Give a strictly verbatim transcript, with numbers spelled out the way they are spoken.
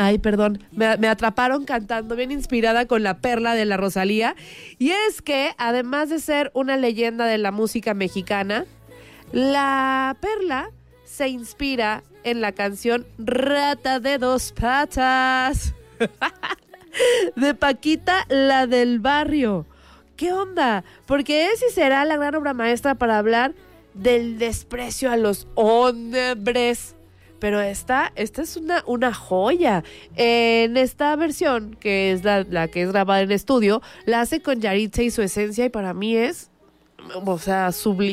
Ay, perdón, me, me atraparon cantando, bien inspirada con La Perla de la Rosalía. Y es que, además de ser una leyenda de la música mexicana, La Perla se inspira en la canción Rata de dos patas de Paquita, la del barrio. ¿Qué onda? Porque es y será la gran obra maestra para hablar del desprecio a los hombres. Pero esta, esta es una, una joya. En esta versión, que es la, la que es grabada en estudio, la hace con Yaritza y su esencia, y para mí es, o sea, sublime.